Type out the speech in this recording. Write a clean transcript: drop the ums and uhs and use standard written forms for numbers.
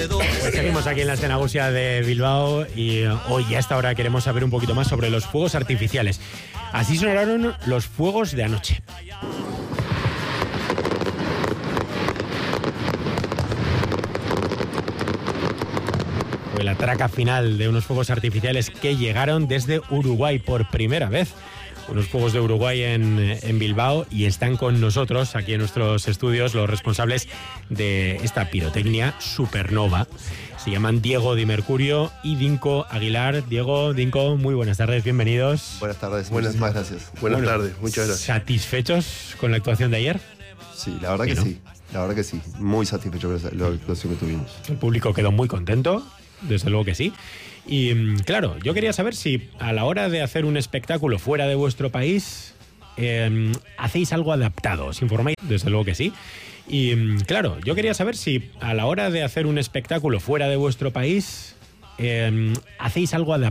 Pues seguimos aquí en la Escenagusia de Bilbao y hoy a esta hora queremos saber un poquito más sobre los fuegos artificiales. Así sonaron los fuegos de anoche. Fue la traca final de unos fuegos artificiales que llegaron desde Uruguay por primera vez. Unos fuegos de Uruguay en Bilbao, y están con nosotros aquí en nuestros estudios los responsables de esta pirotecnia supernova. Se llaman Diego Di Mercurio y Dinko Aguilar. Diego, Dinko, muy buenas tardes, bienvenidos. Buenas tardes, muchísimas gracias. Buenas tardes, muchas gracias. ¿Satisfechos con la actuación de ayer? Sí, la verdad que sí. La verdad que sí. Muy satisfecho con la actuación que tuvimos. El público quedó muy contento, desde luego que sí. Y claro, yo quería saber si a la hora de hacer un espectáculo fuera de vuestro país hacéis algo adaptado. ¿Os informáis? Desde luego que sí. Y claro, yo quería saber si a la hora de hacer un espectáculo fuera de vuestro país hacéis algo adaptado.